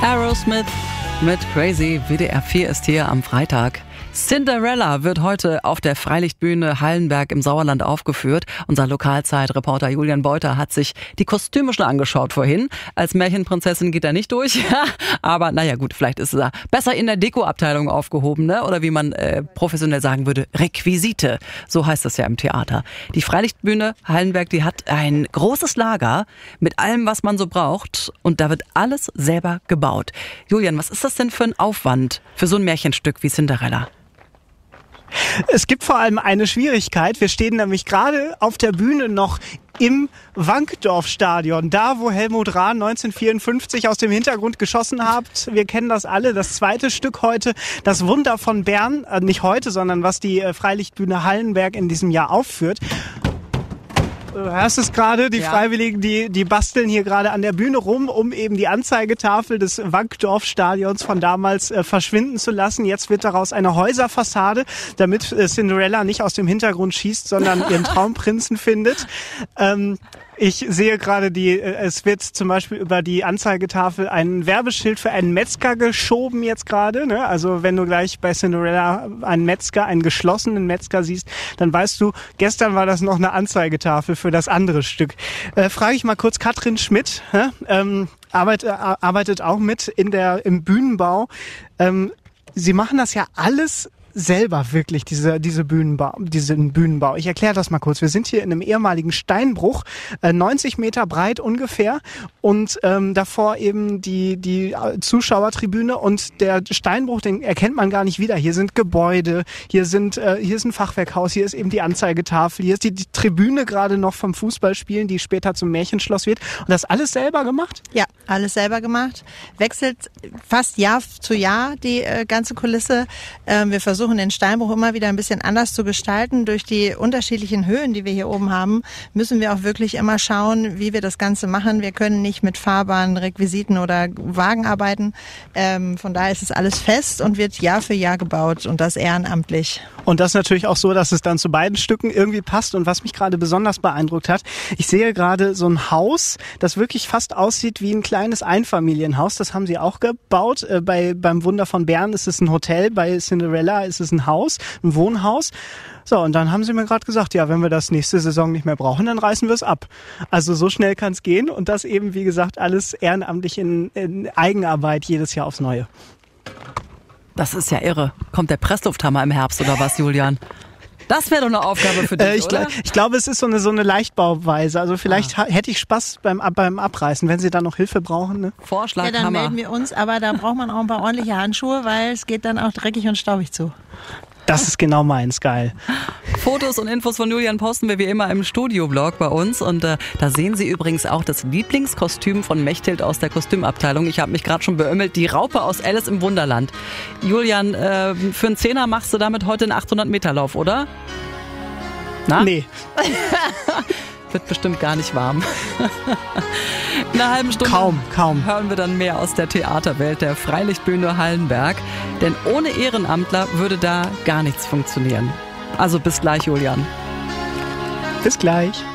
Aerosmith mit Crazy. WDR 4 ist hier am Freitag. Cinderella wird heute auf der Freilichtbühne Hallenberg im Sauerland aufgeführt. Unser Lokalzeitreporter Julian Beuter hat sich die Kostüme schon angeschaut vorhin. Als Märchenprinzessin geht er nicht durch, aber naja gut, vielleicht ist er besser in der Dekoabteilung aufgehoben, ne? Oder wie man professionell sagen würde, Requisite. So heißt das ja im Theater. Die Freilichtbühne Hallenberg, die hat ein großes Lager mit allem, was man so braucht, und da wird alles selber gebaut. Julian, was ist das denn für ein Aufwand für so ein Märchenstück wie Cinderella? Es gibt vor allem eine Schwierigkeit. Wir stehen nämlich gerade auf der Bühne noch im Wankdorf-Stadion, da wo Helmut Rahn 1954 aus dem Hintergrund geschossen hat. Wir kennen das alle. Das zweite Stück heute, das Wunder von Bern, nicht heute, sondern was die Freilichtbühne Hallenberg in diesem Jahr aufführt. Du hörst es gerade, die Freiwilligen, die basteln hier gerade an der Bühne rum, um eben die Anzeigetafel des Wankdorf-Stadions von damals verschwinden zu lassen. Jetzt wird daraus eine Häuserfassade, damit Cinderella nicht aus dem Hintergrund schießt, sondern ihren Traumprinzen findet. Ich sehe gerade, es wird zum Beispiel über die Anzeigetafel ein Werbeschild für einen Metzger geschoben jetzt gerade. Ne? Also wenn du gleich bei Cinderella einen geschlossenen Metzger siehst, dann weißt du, gestern war das noch eine Anzeigetafel für das andere Stück. Frage ich mal kurz Katrin Schmidt, arbeitet auch mit im Bühnenbau. Sie machen das ja alles selber wirklich, diesen Bühnenbau. Ich erkläre das mal kurz. Wir sind hier in einem ehemaligen Steinbruch, 90 Meter breit ungefähr, und davor eben die Zuschauertribüne, und der Steinbruch, den erkennt man gar nicht wieder. Hier sind Gebäude, hier ist ein Fachwerkhaus, hier ist eben die Anzeigetafel, hier ist die Tribüne gerade noch vom Fußballspielen, die später zum Märchenschloss wird. Und das alles selber gemacht? Ja, alles selber gemacht. Wechselt fast Jahr zu Jahr die ganze Kulisse. Wir versuchen den Steinbruch immer wieder ein bisschen anders zu gestalten. Durch die unterschiedlichen Höhen, die wir hier oben haben, müssen wir auch wirklich immer schauen, wie wir das Ganze machen. Wir können nicht mit fahrbaren Requisiten oder Wagen arbeiten. Von daher ist es alles fest und wird Jahr für Jahr gebaut, und das ehrenamtlich. Und das natürlich auch so, dass es dann zu beiden Stücken irgendwie passt. Und was mich gerade besonders beeindruckt hat, ich sehe gerade so ein Haus, das wirklich fast aussieht wie ein kleines Einfamilienhaus. Das haben sie auch gebaut. Beim Wunder von Bern ist es ein Hotel, bei Cinderella ist es ein Haus, ein Wohnhaus. So, und dann haben sie mir gerade gesagt, ja, wenn wir das nächste Saison nicht mehr brauchen, dann reißen wir es ab. Also so schnell kann es gehen, und das eben, wie gesagt, alles ehrenamtlich in Eigenarbeit jedes Jahr aufs Neue. Das ist ja irre. Kommt der Presslufthammer im Herbst oder was, Julian? Das wäre doch eine Aufgabe für dich, oder? Ich glaube, es ist so eine Leichtbauweise. Also vielleicht hätte ich Spaß beim Abreißen, wenn Sie da noch Hilfe brauchen. Ne? Vorschlag, ja, dann Hammer. melden wir uns, aber da braucht man auch ein paar ordentliche Handschuhe, weil es geht dann auch dreckig und staubig zu. Das ist genau meins, geil. Fotos und Infos von Julian posten wir wie immer im Studioblog bei uns, und da sehen Sie übrigens auch das Lieblingskostüm von Mechthild aus der Kostümabteilung. Ich habe mich gerade schon beömmelt, die Raupe aus Alice im Wunderland. Julian, für einen Zehner machst du damit heute einen 800-Meter-Lauf, oder? Na? Nee. Wird bestimmt gar nicht warm. In einer halben Stunde kaum. hören wir dann mehr aus der Theaterwelt der Freilichtbühne Hallenberg. Denn ohne Ehrenamtler würde da gar nichts funktionieren. Also bis gleich, Julian. Bis gleich.